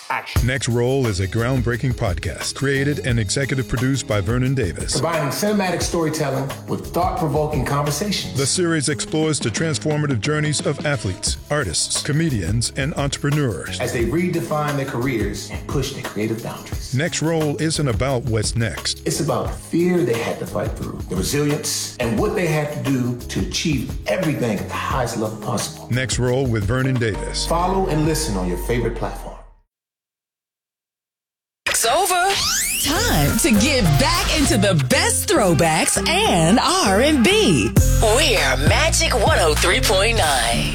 Action. Next Roll is a groundbreaking podcast created and executive produced by Vernon Davis. Combining cinematic storytelling with thought-provoking conversations. The series explores the transformative journeys of athletes, artists, comedians, and entrepreneurs as they redefine their careers and push their creative boundaries. Next Roll isn't about what's next. It's about the fear they had to fight through, the resilience, and what they had to do to achieve everything at the highest level possible. Next Roll with Vernon Davis. Follow and listen on your favorite platform. It's over. Time to get back into the best throwbacks and R&B. We're Magic 103.9.